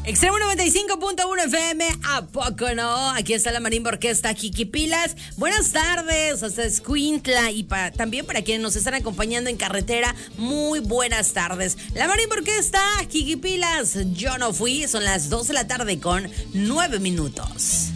Extremo 95.1 FM, ¿a poco no? Aquí está la Marimba Orquesta Jiquipilas. Buenas tardes, hasta Escuintla y también para quienes nos están acompañando en carretera, muy buenas tardes. La Marimba Orquesta Jiquipilas, yo no fui, son las 2 de la tarde con 9 minutos.